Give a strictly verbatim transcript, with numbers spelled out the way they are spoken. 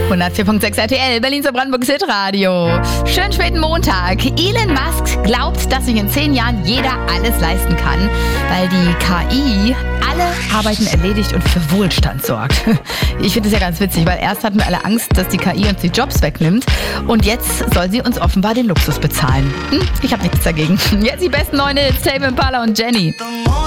hundertvier Komma sechs R T L, Berlins und Brandenburgs Hitradio. Schönen späten Montag. Elon Musk glaubt, dass sich in zehn Jahren jeder alles leisten kann, weil die K I alle Arbeiten erledigt und für Wohlstand sorgt. Ich finde das ja ganz witzig, weil erst hatten wir alle Angst, dass die K I uns die Jobs wegnimmt und jetzt soll sie uns offenbar den Luxus bezahlen. Hm, ich habe nichts dagegen. Jetzt die besten neuen Hits, Tame Impala und Jenny.